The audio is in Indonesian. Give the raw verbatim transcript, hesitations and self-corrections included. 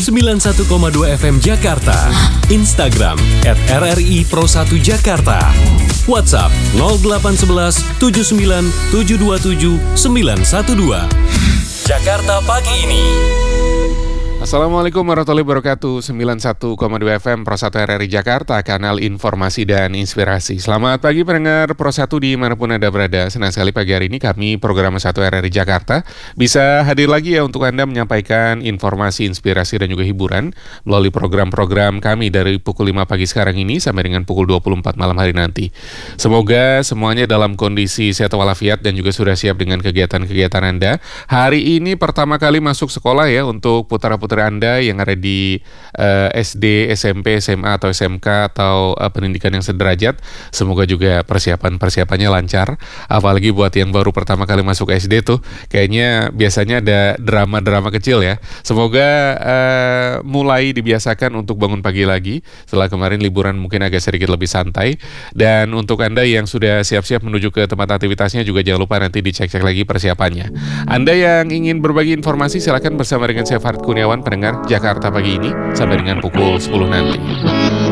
sembilan puluh satu koma dua F M Jakarta. Instagram at R R I Pro satu Jakarta. WhatsApp nol delapan satu satu tujuh sembilan tujuh dua tujuh sembilan satu dua. Jakarta Pagi Ini. Assalamualaikum warahmatullahi wabarakatuh. Sembilan puluh satu koma dua F M Pro satu R R I Jakarta, kanal informasi dan inspirasi. Selamat pagi pendengar Pro satu dimanapun Anda berada. Senang sekali pagi hari ini kami program satu R R I Jakarta bisa hadir lagi ya untuk Anda menyampaikan informasi, inspirasi dan juga hiburan melalui program-program kami dari pukul lima pagi sekarang ini sampai dengan pukul dua puluh empat malam hari nanti. Semoga semuanya dalam kondisi sehat walafiat dan juga sudah siap dengan kegiatan-kegiatan Anda. Hari ini pertama kali masuk sekolah ya untuk putra-putra Anda yang ada di uh, S D, S M P, S M A atau S M K atau uh, pendidikan yang sederajat. Semoga juga persiapan-persiapannya lancar. Apalagi buat yang baru pertama kali masuk S D tuh, kayaknya biasanya ada drama-drama kecil ya. Semoga uh, mulai dibiasakan untuk bangun pagi lagi. Setelah kemarin liburan mungkin agak sedikit lebih santai. Dan untuk Anda yang sudah siap-siap menuju ke tempat aktivitasnya juga jangan lupa nanti dicek-cek lagi persiapannya. Anda yang ingin berbagi informasi silakan bersama dengan saya Farid Kurniawan pendengar Jakarta Pagi Ini sampai dengan pukul sepuluh nanti.